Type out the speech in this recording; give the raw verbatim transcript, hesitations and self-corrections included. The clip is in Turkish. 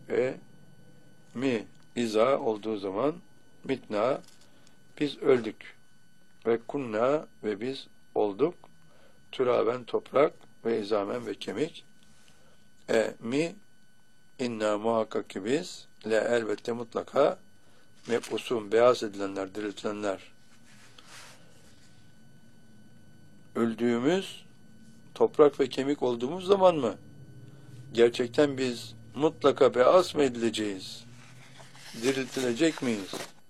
ve mi iza olduğu zaman mitna biz öldük ve kunna ve biz olduk türaben toprak ve izamen ve kemik e mi inna muhakkak ki biz le elbette mutlaka meb'usun beyaz edilenler, diriltilenler öldüğümüz toprak ve kemik olduğumuz zaman mı gerçekten biz mutlaka beyaz mı edileceğiz? Diriltilecek miyiz?